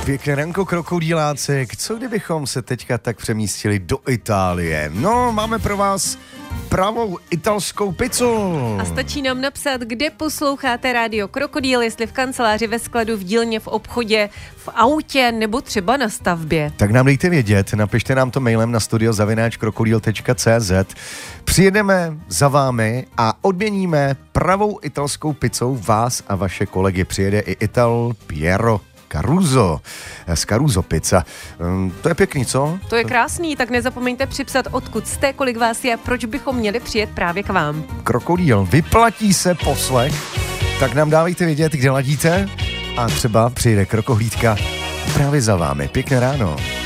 Pěkné ranko, krokodýlácek. Co kdybychom se teďka tak přemístili do Itálie? No, máme pro vás pravou italskou pizzu. A stačí nám napsat, kde posloucháte rádio Krokodýl, jestli v kanceláři, ve skladu, v dílně, v obchodě, v autě nebo třeba na stavbě. Tak nám dejte vědět, napište nám to mailem na studio@krokodýl.cz. Přijedeme za vámi a odměníme pravou italskou pizzou vás a vaše kolegy. Přijede i Ital Piero Caruso z Caruso Pizza. To je pěkný, co? To je krásný, tak nezapomeňte připsat, odkud jste, kolik vás je a proč bychom měli přijet právě k vám. Krokodýl, vyplatí se poslech, tak nám dávejte vědět, kde ladíte a třeba přijde krokohlídka právě za vámi. Pěkné ráno.